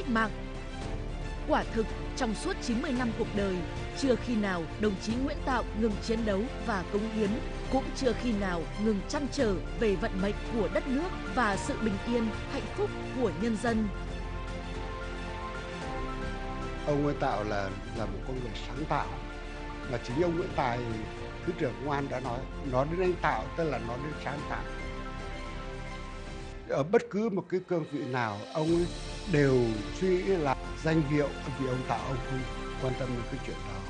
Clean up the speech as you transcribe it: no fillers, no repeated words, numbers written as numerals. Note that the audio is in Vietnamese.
cách mạng. Quả thực, trong suốt 90 năm cuộc đời, chưa khi nào đồng chí Nguyễn Tạo ngừng chiến đấu và cống hiến, cũng chưa khi nào ngừng trăn trở về vận mệnh của đất nước và sự bình yên, hạnh phúc của nhân dân. Ông Nguyễn Tạo là một con người sáng tạo, mà chính ông Nguyễn Tài, thứ trưởng Công an đã nói đến anh Tạo tức là nói đến sáng tạo. Ở bất cứ một cái cương vị nào, ông ấy đều suy nghĩ là danh hiệu, vì ông Tạo ông không quan tâm đến cái chuyện đó.